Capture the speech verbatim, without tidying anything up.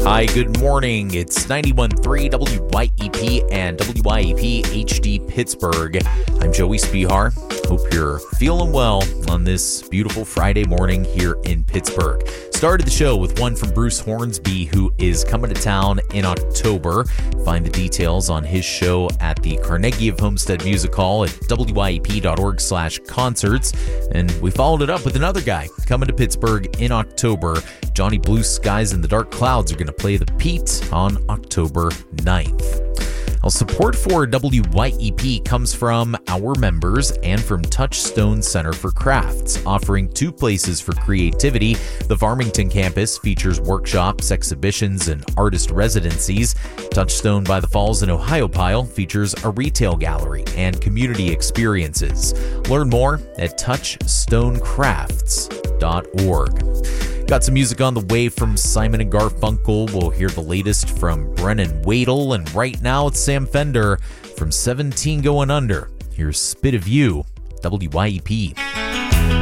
Hi, good morning. It's ninety-one point three W Y E P and W Y E P H D Pittsburgh. I'm Joey Spihar. Hope you're feeling well on this beautiful Friday morning here in Pittsburgh. Started the show with one from Bruce Hornsby, who is coming to town in October. Find the details on his show at the Carnegie of Homestead Music Hall at W Y E P dot org slash concerts. And we followed it up with another guy coming to Pittsburgh in October. Johnny Blue Skies and the Dark Clouds are going to play the Pete on October ninth. Well, support for W Y E P comes from our members and from Touchstone Center for Crafts, offering two places for creativity. The Farmington campus features workshops, exhibitions, and artist residencies. Touchstone by the Falls in Ohiopyle features a retail gallery and community experiences. Learn more at touchstone crafts dot org. Got some music on the way from Simon and Garfunkel. We'll hear the latest from Brennan Wadle. And right now it's Sam Fender from seventeen Going Under. Here's Spit of You, W Y E P.